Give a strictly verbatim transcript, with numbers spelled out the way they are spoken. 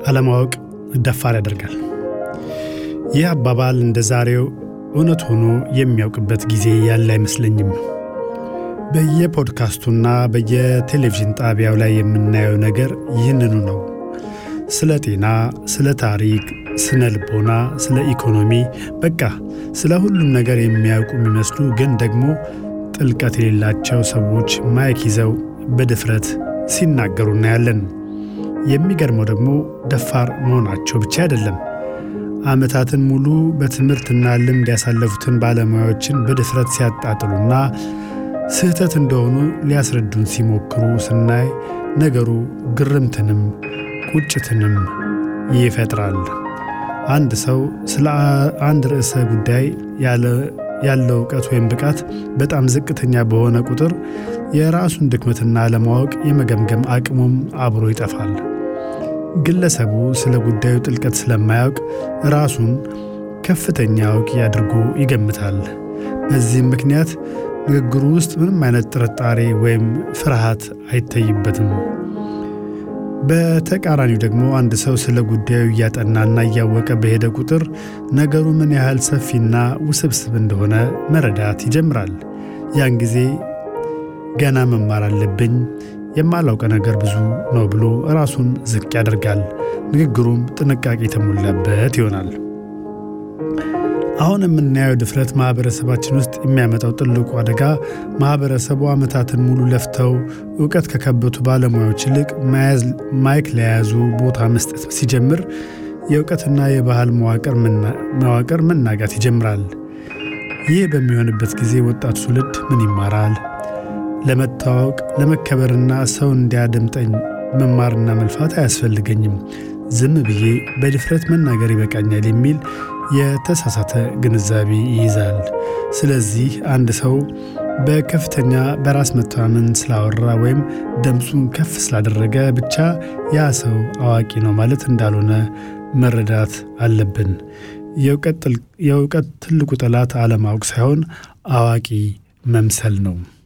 አለማወቅ ደፋር ያደርጋል። ይህ አባባል እንደዛሬው እውነት ሆኖ የሚያውቅበት ጊዜ ያለ አይመስለኝም። በየፖድካስቱና በየቴሌቪዥን ጣቢያው ላይ የምናየው ነገር ይህንኑ ነው። ስለ ጤና፣ ስለ ታሪክ፣ ስነ ልቦና፣ ስለ ኢኮኖሚ፣ በቃ ስለ ሁሉም ነገር የሚያውቁ የሚመስሉ ግን ደግሞ ጥልቀት የሌላቸው ሰዎች ማይክ ይዘው በድፍረት ሲናገሩ እናያለን። የሚገርመው ደግሞ ደፋር መሆናቸው ብቻ አይደለም። ዓመታትን ሙሉ በትምህርትና ልምድ ያሳለፉትን ባለሙያዎችን በድፍረት ሲያጣጥሉና ስህተት እንደሆኑ ሊያስረዱን ሲሞክሩ ስናይ ነገሩ ግርምትንም ቁጭትንም ይፈጥራል። አንድ ሰው ስለ አንድ ርዕሰ ጉዳይ ያለ ያለው ዕውቀት ወይም ብቃት በጣም ዝቅተኛ በሆነ ቁጥር የራሱን ድክመትና አለማወቅ የመገምገም አቅሙም አብሮ ይጠፋል። ግለሰቡ ስለ ጉዳዩ ጥልቀት ስለማያውቅ ራሱን ከፍተኛ አዋቂ አድርጎ ይገምታል። በዚህም ምክንያት ንግግሩ ውስጥ ምንም አይነት ጥርጣሬ ወይም ፍርሃት አይታይበትም። በተቃራኒው ደግሞ አንድ ሰው ስለ ጉዳዩ እያጠናና እያወቀ በሄደ ቁጥር ነገሩ ምን ያህል ሰፊና ውስብስብ እንደሆነ መረዳት ይጀምራል። ያን ጊዜ ገና መማር አለብኝ፣ የማላውቀ ነገር ብዙ ነው ብሎ ራሱን ዝቅ ያደርጋል። ንግግሩም ጥንቃቄ የተሞላበት ይሆናል። አሁን የምናየው ድፍረት ማህበረሰባችን ውስጥ የሚያመጣው ትልቁ አደጋ ማህበረሰቡ ዓመታትን ሙሉ ለፍተው ዕውቀት ከከበቱ ባለሙያዎች ይልቅ ማይክ ለያዙ ቦታ መስጠት ሲጀምር የዕውቀትና የባህል መዋቅር መናጋት ይጀምራል። ይህ በሚሆንበት ጊዜ ወጣቱ ትውልድ ምን ይማራል? ለመታወቅ ለመከበርና ሰው እንዲያደምጠኝ መማርና መልፋት አያስፈልገኝም፣ ዝም ብዬ በድፍረት መናገር ይበቃኛል የሚል የተሳሳተ ግንዛቤ ይይዛል። ስለዚህ አንድ ሰው በከፍተኛ በራስ መተማመን ስላወራ ወይም ድምፁን ከፍ ስላደረገ ብቻ ያ ሰው አዋቂ ነው ማለት እንዳልሆነ መረዳት አለብን። የዕውቀት ትልቁ ጠላት አለማወቅ ሳይሆን አዋቂ መምሰል ነው።